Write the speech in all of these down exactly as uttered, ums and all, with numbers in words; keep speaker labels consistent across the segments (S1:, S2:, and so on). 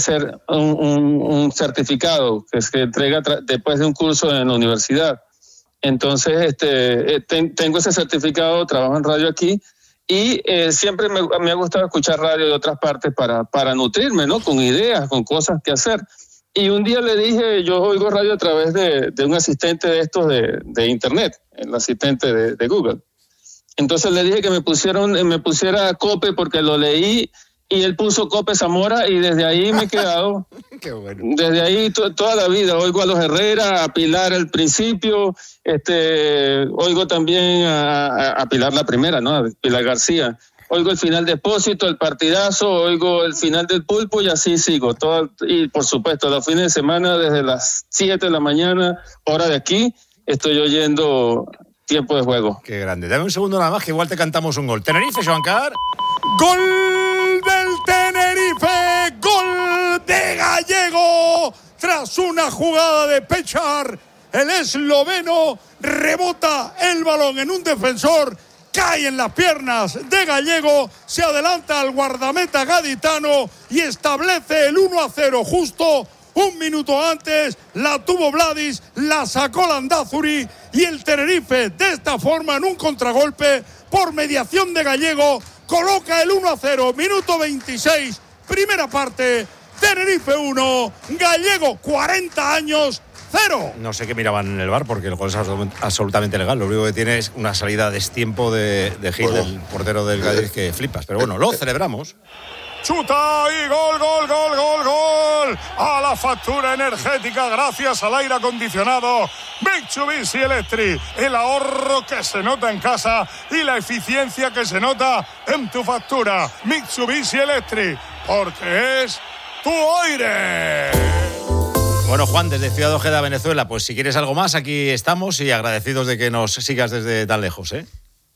S1: ser un, un, un certificado que se entrega tra- después de un curso en la universidad. Entonces, este, ten, tengo ese certificado, trabajo en radio aquí y eh, siempre me, me ha gustado escuchar radio de otras partes para, para nutrirme, ¿no? Con ideas, con cosas que hacer. Y un día le dije, yo oigo radio a través de, de un asistente de estos de, de internet, el asistente de, de Google. Entonces le dije que me pusieron, me pusiera Cope porque lo leí y él puso Cope Zamora y desde ahí me he quedado.
S2: Qué bueno.
S1: Desde ahí to, toda la vida oigo a los Herrera, a Pilar al principio, este, oigo también a, a Pilar la primera, ¿no? A Pilar García. Oigo el final de Expósito, el partidazo, oigo el final del Pulpo y así sigo. Todo, y por supuesto, los fines de semana desde las siete de la mañana, hora de aquí, estoy oyendo Tiempo de Juego.
S2: Qué grande. Dame un segundo nada más que igual te cantamos un gol. Tenerife, Joancar.
S3: ¡Gol del Tenerife! ¡Gol de Gallego! Tras una jugada de Pechar, el esloveno rebota el balón en un defensor, cae en las piernas de Gallego, se adelanta al guardameta gaditano y establece el uno a cero justo un minuto antes. La tuvo Vladis, la sacó Landázuri y el Tenerife de esta forma en un contragolpe por mediación de Gallego coloca el uno a cero, minuto veintiséis, primera parte. Tenerife uno, Gallego cuarenta años, cero.
S2: No sé qué miraban en el bar porque el gol es absolutamente legal. Lo único que tiene es una salida a destiempo de, de Gil, bueno, del portero del Cádiz, que flipas. Pero bueno, lo celebramos.
S3: Chuta y gol, gol, gol, gol, gol. A la factura energética gracias al aire acondicionado Mitsubishi Electric. El ahorro que se nota en casa y la eficiencia que se nota en tu factura. Mitsubishi Electric, porque es tu aire.
S2: Bueno, Juan, desde Ciudad Ojeda, Venezuela, pues si quieres algo más, aquí estamos y agradecidos de que nos sigas desde tan lejos, ¿eh?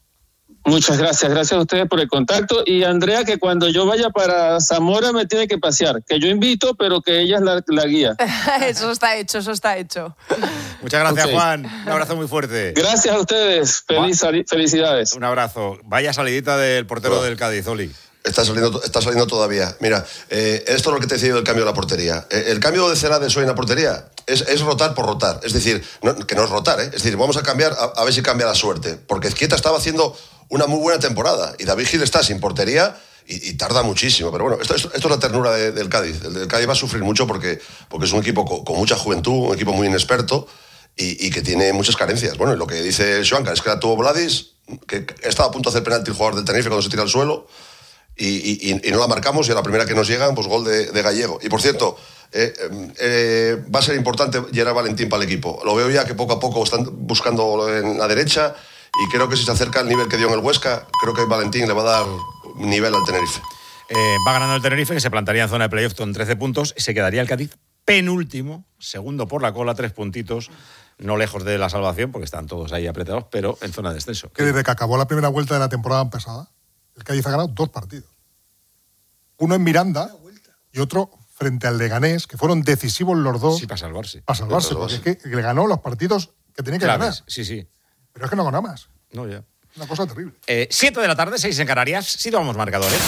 S1: Muchas gracias, gracias a ustedes por el contacto. Y Andrea, que cuando yo vaya para Zamora me tiene que pasear, que yo invito, pero que ella es la, la guía.
S4: Eso está hecho, eso está hecho.
S2: Muchas gracias, okay. Juan. Un abrazo muy fuerte.
S1: Gracias a ustedes. Feliz, felicidades.
S2: Un abrazo. Vaya salidita del portero oh. del Cádiz, Oli.
S5: Está saliendo, está saliendo todavía. Mira, eh, esto es lo que te he decidido del cambio de la portería. Eh, el cambio de Celades hoy en la portería es, es rotar por rotar. Es decir, no, que no es rotar, ¿eh? Es decir, vamos a cambiar a, a ver si cambia la suerte. Porque Ezquieta estaba haciendo una muy buena temporada y David Gil está sin portería y, y tarda muchísimo. Pero bueno, esto, esto, esto es la ternura de, del Cádiz. El del Cádiz va a sufrir mucho porque, porque es un equipo con, con mucha juventud, un equipo muy inexperto y, y que tiene muchas carencias. Bueno, y lo que dice Joancar es que la tuvo Vladis, que estaba a punto de hacer penalti el jugador del Tenerife cuando se tira al suelo. Y, y, y no la marcamos y a la primera que nos llegan, pues gol de, de Gallego. Y por cierto, eh, eh, va a ser importante Gerard Valentín para el equipo. Lo veo ya que poco a poco están buscando en la derecha y creo que si se acerca al nivel que dio en el Huesca, creo que Valentín le va a dar nivel al Tenerife.
S2: Eh, va ganando el Tenerife, que se plantaría en zona de playoff con trece puntos y se quedaría el Cádiz penúltimo, segundo por la cola, tres puntitos, no lejos de la salvación porque están todos ahí apretados, pero en zona de descenso.
S6: Que desde que acabó la primera vuelta de la temporada pasada, el Cádiz ha ganado dos partidos. Uno en Miranda y otro frente al Leganés, que fueron decisivos los dos.
S2: Sí, para salvarse.
S6: Para salvarse, porque es que le ganó los partidos que tenía que
S2: Claves,
S6: ganar.
S2: Sí, sí.
S6: Pero es que no ganó más.
S2: No, ya.
S6: Una cosa terrible.
S2: Eh, siete de la tarde, seis en Canarias. Sí, tomamos marcadores.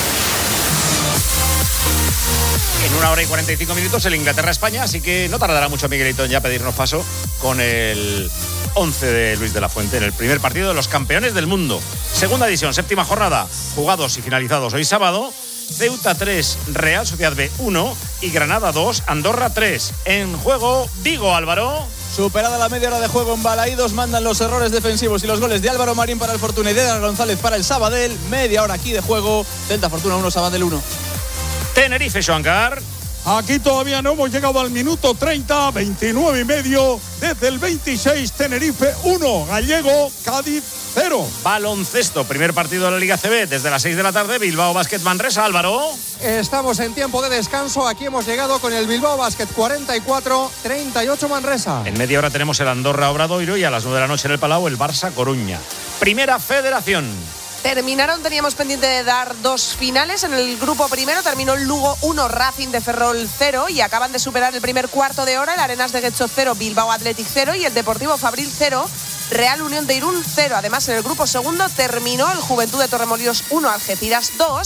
S2: En una hora y cuarenta y cinco minutos el Inglaterra-España, así que no tardará mucho Miguelito en ya pedirnos paso con el once de Luis de la Fuente en el primer partido de los campeones del mundo. Segunda edición, séptima jornada, jugados y finalizados hoy sábado. Ceuta tres, Real Sociedad B uno y Granada dos, Andorra tres. En juego, Vigo, Álvaro.
S7: Superada la media hora de juego en Balaídos, mandan los errores defensivos y los goles de Álvaro Marín para el Fortuna y de Edgar González para el Sabadell. Media hora aquí de juego, Celta Fortuna uno, Sabadell uno.
S2: Tenerife, Joancar.
S3: Aquí todavía no hemos llegado al minuto treinta, veintinueve y medio. Desde el veintiséis, Tenerife uno, Gallego, Cádiz cero.
S2: Baloncesto, primer partido de la Liga C B desde las seis de la tarde, Bilbao Basket Manresa, Álvaro.
S8: Estamos en tiempo de descanso, aquí hemos llegado con el Bilbao Basket cuarenta y cuatro, treinta y ocho Manresa.
S2: En media hora tenemos el Andorra Obradoiro y a las nueve de la noche en el Palau el Barça Coruña. Primera Federación.
S4: Terminaron, teníamos pendiente de dar dos finales. En el grupo primero terminó el Lugo uno, Racing de Ferrol cero y acaban de superar el primer cuarto de hora el Arenas de Getxo cero, Bilbao Athletic cero y el Deportivo Fabril cero, Real Unión de Irún cero. Además, en el grupo segundo terminó el Juventud de Torremolinos uno, Algeciras dos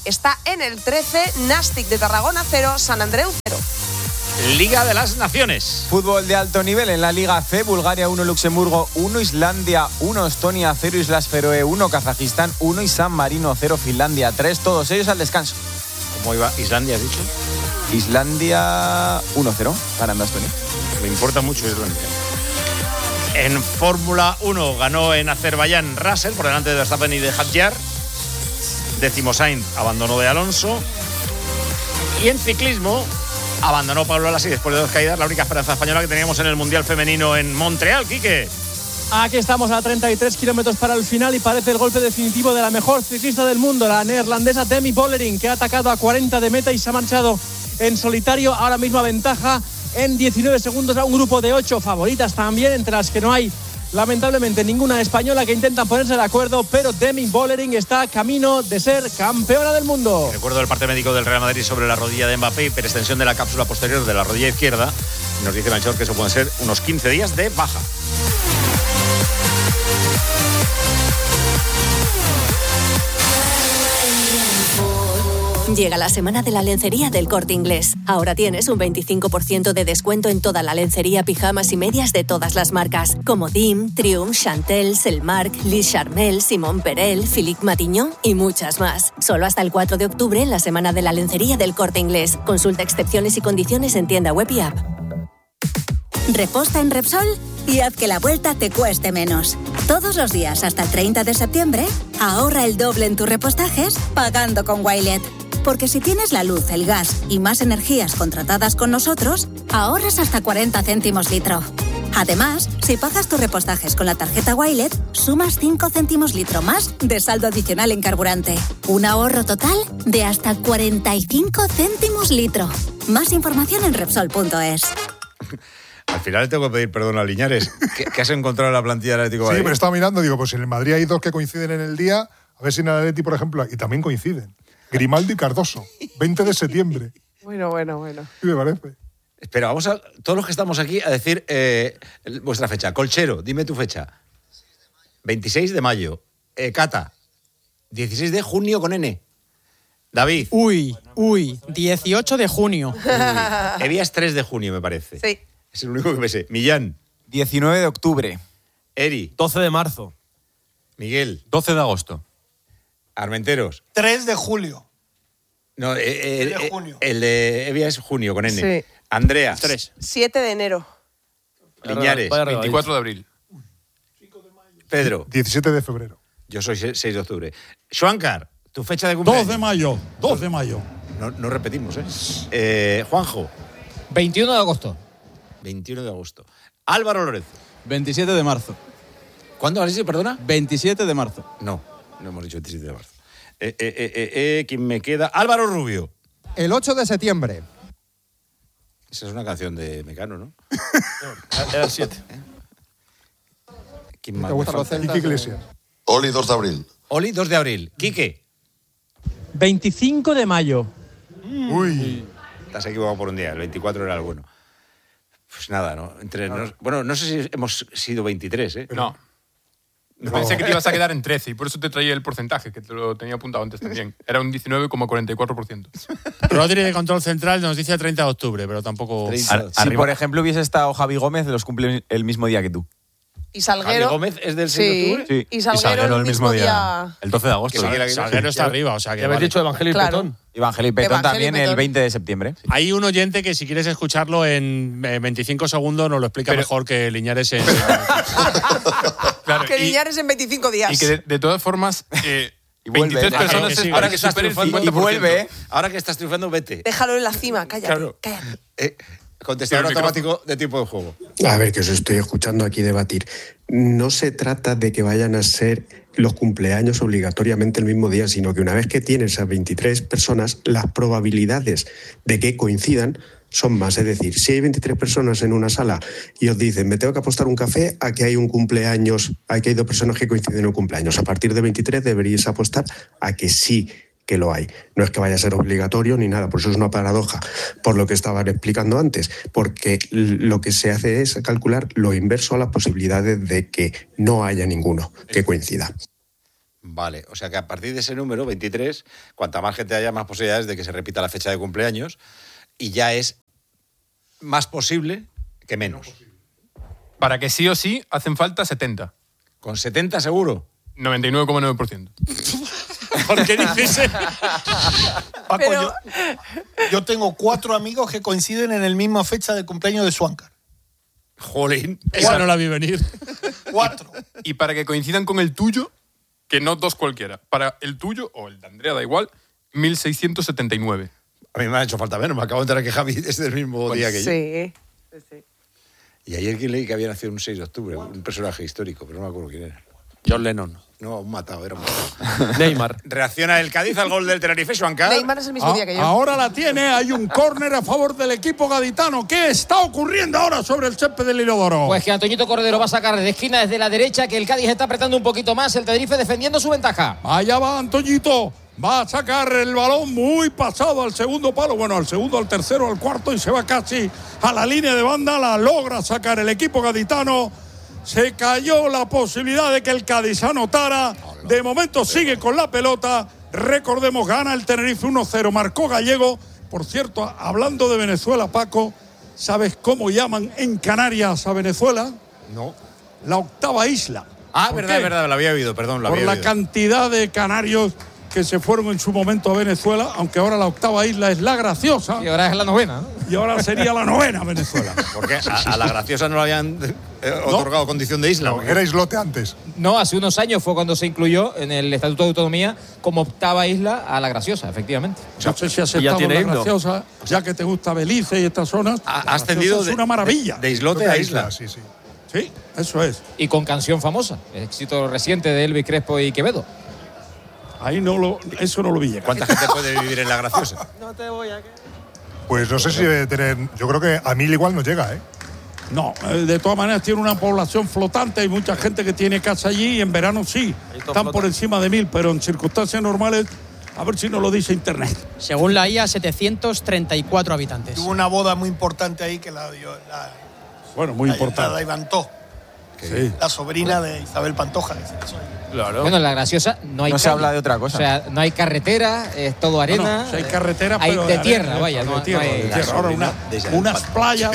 S4: está en el trece, Nàstic de Tarragona cero, Sant Andreu cero.
S2: Liga de las Naciones.
S9: Fútbol de alto nivel en la Liga C. Bulgaria uno, Luxemburgo uno, Islandia uno, Estonia cero, Islas Feroe uno, Kazajistán uno y San Marino cero, Finlandia tres. Todos ellos al descanso.
S2: ¿Cómo iba Islandia, has dicho?
S9: Islandia uno cero, ganando a Estonia.
S2: Me importa mucho Islandia. En Fórmula uno ganó en Azerbaiyán Russell por delante de Verstappen y de Hadjar. Décimo Sainz abandonó de Alonso. Y en ciclismo abandonó Pablo Alasi después de dos caídas, la única esperanza española que teníamos en el Mundial Femenino en Montreal. Quique.
S10: Aquí estamos a treinta y tres kilómetros para el final y parece el golpe definitivo de la mejor ciclista del mundo, la neerlandesa Demi Vollering, que ha atacado a cuarenta de meta y se ha marchado en solitario. Ahora mismo aventaja en diecinueve segundos a un grupo de ocho favoritas también, entre las que no hay lamentablemente ninguna española, que intentan ponerse de acuerdo, pero Demi Vollering está camino de ser campeona del mundo.
S2: Recuerdo el parte médico del Real Madrid sobre la rodilla de Mbappé, hiperextensión de la cápsula posterior de la rodilla izquierda. Nos dice Melchor que eso pueden ser unos quince días de baja.
S11: Llega la semana de la lencería del Corte Inglés. Ahora tienes un veinticinco por ciento de descuento en toda la lencería, pijamas y medias de todas las marcas, como Dim, Triumph, Chantel, Selmark, Lis Charmel, Simon Perel, Philippe Matignon y muchas más. Solo hasta el cuatro de octubre en la semana de la lencería del Corte Inglés. Consulta excepciones y condiciones en tienda web y app.
S12: Reposta en Repsol y haz que la vuelta te cueste menos. Todos los días hasta el treinta de septiembre, ahorra el doble en tus repostajes pagando con Wilet. Porque si tienes la luz, el gas y más energías contratadas con nosotros, ahorras hasta cuarenta céntimos litro. Además, si pagas tus repostajes con la tarjeta Wilet, sumas cinco céntimos litro más de saldo adicional en carburante. Un ahorro total de hasta cuarenta y cinco céntimos litro. Más información en Repsol punto es.
S2: Al final le tengo que pedir perdón a Liñares. ¿Qué, qué has encontrado en la plantilla del Atlético de Madrid?
S6: Sí, pero estaba mirando, digo, pues en el Madrid hay dos que coinciden en el día, a ver si en el Atleti, por ejemplo, y también coinciden. Grimaldo y Cardoso, veinte de septiembre.
S4: Bueno, bueno, bueno.
S6: Sí, me parece.
S2: Espera, vamos a todos los que estamos aquí a decir eh, vuestra fecha. Colchero, dime tu fecha. veintiséis de mayo. Eh, Cata, dieciséis de junio con N. David.
S10: Uy, uy, dieciocho de junio.
S2: Uy. Evia es tres de junio, me parece.
S4: Sí.
S2: Es el único que me sé. Millán.
S9: diecinueve de octubre.
S2: Eri.
S13: doce de marzo.
S2: Miguel.
S13: doce de agosto.
S2: Armenteros.
S3: tres de julio.
S2: No, eh,
S3: el de
S2: eh,
S3: junio.
S2: El de Evia es junio con N.
S4: Sí.
S2: Andrea.
S13: tres.
S4: siete de enero.
S2: Liñares.
S13: veinticuatro de abril.
S2: Pedro.
S6: diecisiete de febrero.
S2: Yo soy seis de octubre. Xuancar, tu fecha de cumpleaños.
S3: dos de mayo. dos de mayo.
S2: No, no repetimos, ¿eh? eh Juanjo.
S7: veintiuno de agosto.
S2: veintiuno de agosto. Álvaro Lorenzo.
S7: veintisiete de marzo.
S2: ¿Cuándo has dicho, perdona?
S7: veintisiete de marzo.
S2: No. No hemos dicho veintisiete de marzo. Eh, eh, eh, eh, eh, ¿Quién me queda? Álvaro Rubio.
S8: El ocho de septiembre.
S2: Esa es una canción de Mecano, ¿no?
S13: Era el siete.
S2: ¿Quién más?
S8: ¿Te gustan los celtas?
S6: Quique Iglesias.
S5: Oli, dos de abril.
S2: Oli, dos de abril. Quique.
S10: veinticinco de mayo.
S6: Uy.
S2: Te has equivocado por un día. El veinticuatro era el bueno. Pues nada, ¿no? Entre, no. Nos, bueno, no sé si hemos sido veintitrés, ¿eh?
S13: No. No. Pensé que te ibas a quedar en trece y por eso te traía el porcentaje, que te lo tenía apuntado antes también. Era un diecinueve coma cuarenta y cuatro por ciento.
S14: Rodri de Control Central nos dice treinta de octubre, pero tampoco...
S9: treinta, si, por ejemplo, hubiese estado Javi Gómez, los cumple el mismo día que tú.
S4: Y Salguero.
S2: Javi Gómez es del seis de octubre.
S9: Sí.
S4: Y Salguero, y Salguero el mismo día. día.
S13: El doce de agosto.
S14: Salguero, Salguero está arriba, o sea que.
S13: Ya habéis
S14: vale.
S13: dicho Evangelio y
S4: Claro.
S13: Petón.
S9: Evangelio y Petón
S4: Evangelio y
S9: también
S4: Petón.
S9: el veinte de septiembre. Sí.
S14: Hay un oyente que si quieres escucharlo en veinticinco segundos nos lo explica
S13: Pero-
S14: mejor que Liñares en...
S13: Claro,
S4: Que
S13: y,
S4: Liñares en veinticinco días.
S13: y que de, de todas formas, eh,
S9: Y vuelve,
S13: veintitrés
S9: ¿eh?
S13: personas
S14: Que sí,
S13: es
S2: ahora
S13: para
S2: que
S13: que
S2: estás
S13: supere el
S2: triunfando.
S9: Y
S13: cincuenta por ciento.
S9: vuelve, ¿eh?
S2: Ahora que estás triunfando, vete.
S4: Déjalo en la cima, cállate.
S2: Claro.
S4: cállate.
S2: Eh, contestador
S13: Pero el
S2: automático de tiempo de juego.
S15: A ver, que os estoy escuchando aquí debatir. No se trata de que vayan a ser los cumpleaños obligatoriamente el mismo día, sino que una vez que tienes a veintitrés personas, las probabilidades de que coincidan son más. Es decir, si hay veintitrés personas en una sala y os dicen, me tengo que apostar un café a que hay un cumpleaños, a que hay dos personas que coinciden en un cumpleaños, a partir de veintitrés deberíais apostar a que sí que lo hay. No es que vaya a ser obligatorio ni nada, por eso es una paradoja, por lo que estaban explicando antes, porque lo que se hace es calcular lo inverso a las posibilidades de que no haya ninguno que coincida.
S2: Vale, o sea que a partir de ese número, veintitrés, cuanta más gente haya, más posibilidades de que se repita la fecha de cumpleaños y ya es más posible que menos.
S13: Para que sí o sí hacen falta setenta.
S2: ¿Con setenta seguro?
S13: noventa y nueve coma nueve por ciento.
S2: ¿Por qué dices?
S16: Paco, Pero... yo, yo tengo cuatro amigos que coinciden en el misma fecha de cumpleaños de Swankar.
S2: Jolín,
S14: esa no la vi venir.
S16: Cuatro.
S13: Y para que coincidan con el tuyo, que no dos cualquiera, para el tuyo o el de Andrea, da igual, mil seiscientos setenta y nueve.
S2: A mí me ha hecho falta menos, me acabo de enterar que Javi es del mismo pues día que
S4: sí, yo. Sí, sí.
S2: Y ayer que leí que había nacido un seis de octubre, un personaje histórico, pero no me acuerdo quién era.
S14: John Lennon.
S2: No, un matado, era un matado.
S14: Neymar.
S2: Reacciona el Cádiz al gol del Tenerife, Juancar.
S4: Neymar es el mismo
S3: a,
S4: día que yo.
S3: Ahora la tiene, hay un córner a favor del equipo gaditano. ¿Qué está ocurriendo ahora sobre el césped del Inodoro?
S17: Pues que Antoñito Cordero va a sacar de esquina desde la derecha, que el Cádiz está apretando un poquito más, el Tenerife defendiendo su ventaja.
S3: Allá va Antoñito. Va a sacar el balón muy pasado al segundo palo, bueno, al segundo, al tercero, al cuarto y se va casi a la línea de banda. La logra sacar el equipo gaditano. Se cayó la posibilidad de que el Cádiz anotara. De momento sigue con la pelota. Recordemos, gana el Tenerife uno cero. Marcó Gallego. Por cierto, hablando de Venezuela, Paco, ¿sabes cómo llaman en Canarias a Venezuela?
S2: No.
S3: La octava isla.
S2: Ah, verdad, qué? verdad, lo había oído, perdón, lo
S3: Por
S2: había
S3: la
S2: oído.
S3: cantidad de canarios que se fueron en su momento a Venezuela, aunque ahora la octava isla es La Graciosa.
S17: Y ahora es la novena, ¿no?
S3: Y ahora sería la novena Venezuela.
S2: Porque a, a La Graciosa no le habían eh, otorgado ¿No? condición de isla.
S6: No, era islote antes.
S17: No, hace unos años fue cuando se incluyó en el Estatuto de Autonomía como octava isla a La Graciosa, efectivamente.
S3: No sé si has estado en La Graciosa, ya que te gusta Belice y estas zonas.
S2: Ha ascendido
S3: es una maravilla.
S2: De, de islote a isla.
S6: Sí, sí.
S3: Sí, eso es.
S17: Y con canción famosa, éxito reciente de Elvis Crespo y Quevedo.
S3: Ahí no lo, eso no lo vi llegar.
S2: ¿Cuánta gente puede vivir en La Graciosa?
S17: No te voy a...
S6: Pues no sé si debe tener... Yo creo que a mil igual no llega, ¿eh?
S3: No, de todas maneras tiene una población flotante. Hay mucha gente que tiene casa allí y en verano sí. Están por encima de mil, pero en circunstancias normales, a ver si nos lo dice Internet.
S10: Según la I A, setecientos treinta y cuatro habitantes.
S16: Tuvo una boda muy importante ahí que la dio... La,
S3: bueno, muy
S16: la,
S3: importante.
S16: La levantó.
S3: Sí.
S16: La sobrina de Isabel Pantoja.
S17: Claro. Bueno, en La Graciosa no hay
S9: No
S17: calle.
S9: se habla de otra cosa.
S17: O sea, no hay carretera, es todo arena.
S3: No, no, si hay carretera,
S17: hay
S3: pero
S17: de,
S3: de
S17: tierra,
S3: arena,
S17: vaya.
S3: de
S17: No,
S3: tierra,
S17: no hay...
S3: de tierra. Ahora una, unas playas.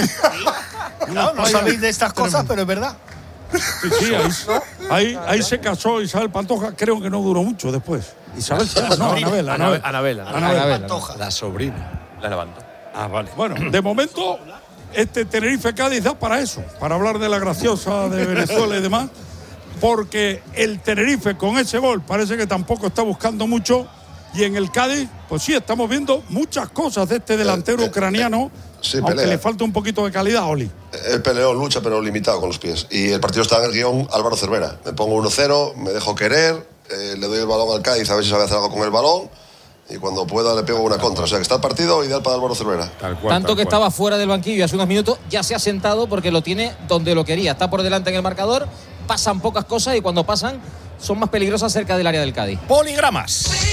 S16: No, no sabéis de estas cosas, pero es verdad.
S3: Sí, sí, ahí, ahí, ahí se casó Isabel Pantoja, creo que no duró mucho después. Isabel, no, Anabel, Anabel.
S14: Anabel,
S3: Anabel.
S16: Pantoja.
S2: La sobrina.
S14: La levantó.
S2: Ah, vale.
S3: Bueno, de momento, este Tenerife Cádiz da para eso, para hablar de La Graciosa, de Venezuela y demás, porque el Tenerife con ese gol parece que tampoco está buscando mucho, y en el Cádiz, pues sí, estamos viendo muchas cosas de este delantero ucraniano,
S5: sí,
S3: aunque
S5: pelea.
S3: le falta un poquito de calidad, Oli.
S5: El peleó, lucha, pero limitado con los pies. Y el partido está en el guión Álvaro Cervera. Me pongo uno cero, me dejo querer, eh, le doy el balón al Cádiz a ver si sabe hacer algo con el balón, y cuando pueda le pego una contra. O sea que está el partido ideal para Álvaro Cervera.
S2: Tal cual,
S17: Tanto
S2: tal
S17: que
S2: cual.
S17: estaba fuera del banquillo hace unos minutos, ya se ha sentado porque lo tiene donde lo quería. Está por delante en el marcador, pasan pocas cosas y cuando pasan son más peligrosas cerca del área del Cádiz.
S2: Poligramas.